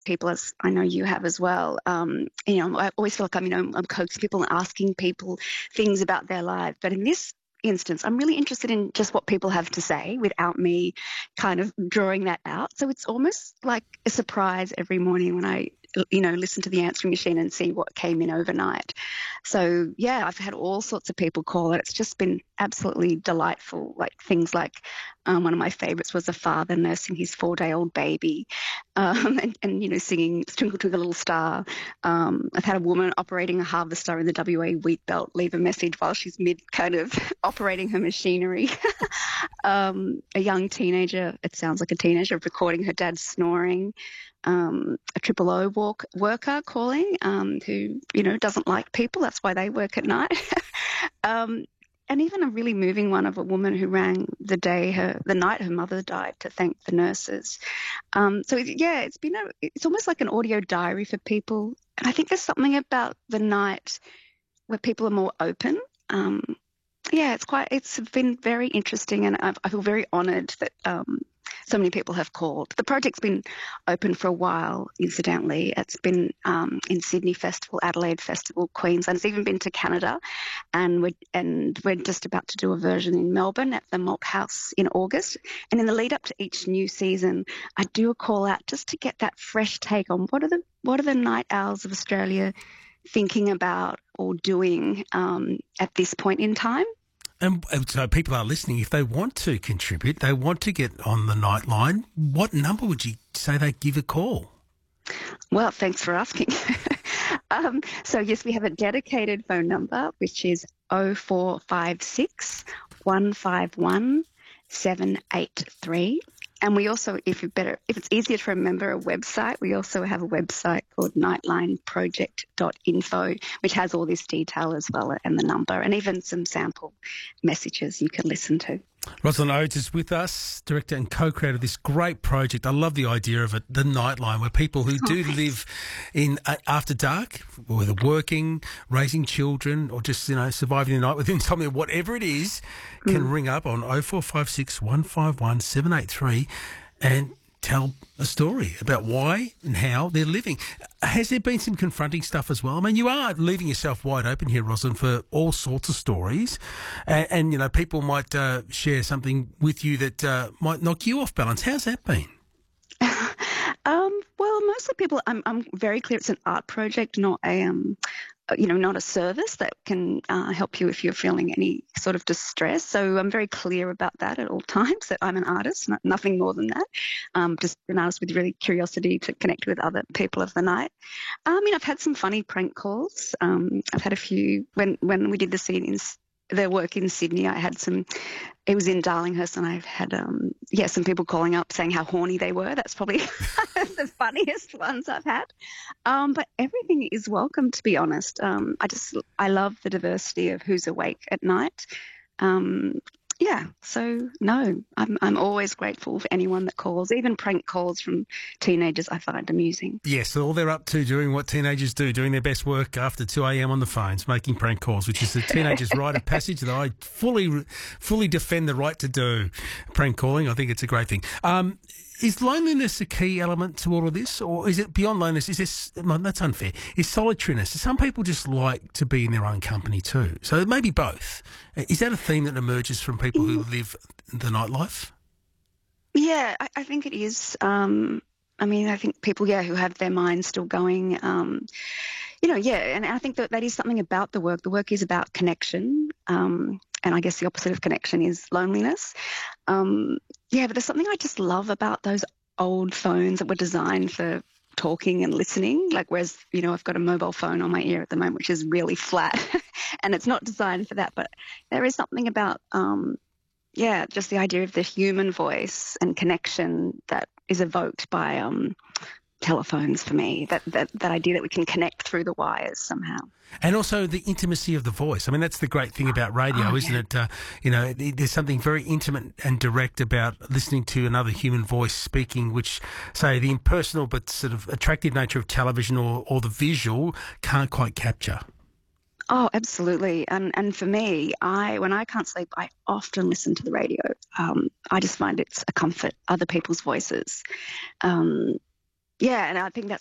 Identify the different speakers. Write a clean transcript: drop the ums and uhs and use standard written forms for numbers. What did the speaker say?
Speaker 1: people, as I know you have as well. I always feel like I'm coaxing people and asking people things about their lives. But in this instance, I'm really interested in just what people have to say without me kind of drawing that out. So it's almost like a surprise every morning when I listen to the answering machine and see what came in overnight. So, yeah, I've had all sorts of people call, and it's just been absolutely delightful. Like things like one of my favourites was a father nursing his 4-day-old baby and singing Twinkle Twinkle Little Star. I've had a woman operating a harvester in the WA wheat belt leave a message while she's mid kind of operating her machinery. A young teenager, it sounds like a teenager, recording her dad snoring. A triple O worker calling who, doesn't like people. That's why they work at night. And even a really moving one of a woman who rang the night her mother died to thank the nurses. It's almost like an audio diary for people. And I think there's something about the night where people are more open. It's been very interesting, and I feel very honoured that so many people have called. The project's been open for a while, incidentally. It's been in Sydney Festival, Adelaide Festival, Queensland. It's even been to Canada, and we're just about to do a version in Melbourne at the Malt House in August. And in the lead up to each new season, I do a call out just to get that fresh take on what are the night owls of Australia thinking about or doing at this point in time.
Speaker 2: And so people are listening. If they want to contribute, they want to get on the Nightline, what number would you say they give a call?
Speaker 1: Well, thanks for asking. So, yes, we have a dedicated phone number, which is 0456 151 783. And we also, if it's easier to remember a website, we also have a website called nightlineproject.info, which has all this detail as well, and the number, and even some sample messages you can listen to.
Speaker 2: Rosalind Oates is with us, director and co-creator of this great project. I love the idea of it, the Nightline, where people who do live in after dark, whether working, raising children, or just surviving the night with insomnia, whatever it is, can ring up on 0456 151 783 and tell a story about why and how they're living. Has there been some confronting stuff as well? I mean, you are leaving yourself wide open here, Rosalind, for all sorts of stories. And people might share something with you that might knock you off balance. How's that been?
Speaker 1: Well, mostly people, I'm very clear it's an art project, not not a service that can help you if you're feeling any sort of distress. So I'm very clear about that at all times, that I'm an artist, nothing more than that. Just an artist with really curiosity to connect with other people of the night. I've had some funny prank calls. I've had a few when we did the work in Sydney. It was in Darlinghurst, and I've had some people calling up saying how horny they were. That's probably the funniest ones I've had. But everything is welcome, to be honest. I love the diversity of who's awake at night. So no, I'm always grateful for anyone that calls, even prank calls from teenagers I find amusing.
Speaker 2: Yes, all they're up to doing what teenagers do, doing their best work after 2 a.m. on the phones, making prank calls, which is the teenagers' rite of passage that I fully defend the right to do. Prank calling, I think it's a great thing. Is loneliness a key element to all of this, or is it beyond loneliness? That's unfair. Is solitariness? Some people just like to be in their own company too. So maybe both. Is that a theme that emerges from people who live the nightlife?
Speaker 1: Yeah, I think it is. I think people, who have their minds still going, and I think that is something about the work. The work is about connection, and I guess the opposite of connection is loneliness. But there's something I just love about those old phones that were designed for talking and listening. Whereas, I've got a mobile phone on my ear at the moment, which is really flat, and it's not designed for that. But there is something about, just the idea of the human voice and connection that is evoked by telephones for me, that idea that we can connect through the wires somehow.
Speaker 2: And also the intimacy of the voice. I mean, that's the great thing about radio, isn't it? There's something very intimate and direct about listening to another human voice speaking, which, say, the impersonal but sort of attractive nature of television or the visual can't quite capture.
Speaker 1: Oh, absolutely. And for me, when I can't sleep, I often listen to the radio. I just find it's a comfort, other people's voices. Yeah, and I think that's